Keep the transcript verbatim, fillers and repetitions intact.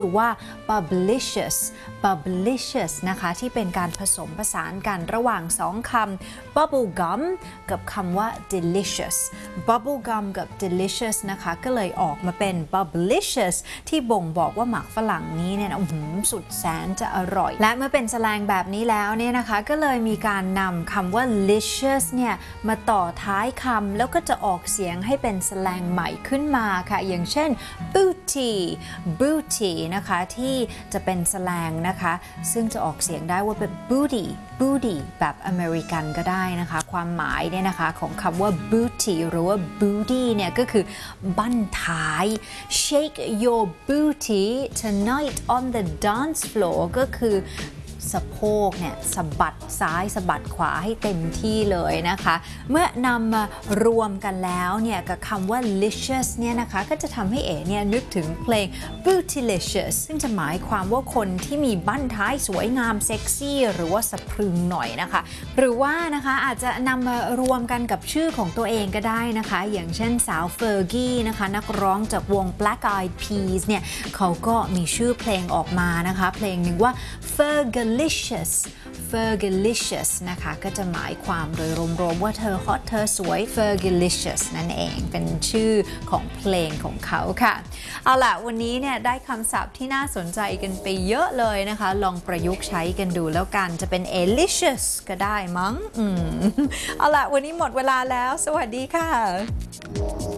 หรือว่า bubblicious bubblicious นะคะที่เป็นการผสมผสานกันระหว่างสองคำ bubble gum กับคำว่า delicious bubble gum กับ delicious นะคะก็เลยออกมาเป็น bubblicious ที่บ่งบอกว่าหมากฝรั่งนี้เนี่ยนะสุดแสนจะอร่อยและเมื่อเป็นแสแลงแบบนี้แล้วเนี่ยนะคะก็เลยมีการนำคำว่า licious เนี่ยมาต่อท้ายคำแล้วก็จะออกเสียงให้เป็นแสแลงใหม่ขึ้นมาค่ะอย่างเช่น booty booty นะคะที่จะเป็นแสแลงนะคะซึ่งจะออกเสียงได้ว่าเป็น booty booty แบบอเมริกันก็ได้นะคะความหมายเนี่ยนะคะของคำว่า booty หรือว่า booty เนี่ยก็คือบั้นท้าย shake your booty tonight on the dance floor ก็คือสะโพกเนี่ยสะบัดซ้ายสะบัดขวาให้เต็มที่เลยนะคะเมื่อนำมารวมกันแล้วเนี่ยกับคำว่า licious เนี่ยนะคะก็จะทำให้เอ๋เนี่ยนึกถึงเพลง bootylicious ซึ่งจะหมายความว่าคนที่มีบั้นท้ายสวยงามเซ็กซี่หรือว่าสะพรึงหน่อยนะคะหรือว่านะคะอาจจะนำมารวมกันกับชื่อของตัวเองก็ได้นะคะอย่างเช่นสาวเฟอร์กี้นะคะนักร้องจากวง Black Eyed Peas เนี่ยเขาก็มีชื่อเพลงออกมานะคะเพลงหนึ่งว่า Fergalicious Fergalicious นะคะก็จะหมายความโดยรวมๆว่าเธอฮอตเธอสวย Fergalicious นั่นเองเป็นชื่อของเพลงของเขาค่ะเอาล่ะวันนี้เนี่ยได้คำศัพท์ที่น่าสนใจกันไปเยอะเลยนะคะลองประยุกต์ใช้กันดูแล้วกันจะเป็น alicious ก็ได้มั้งอืมเอาล่ะวันนี้หมดเวลาแล้วสวัสดีค่ะ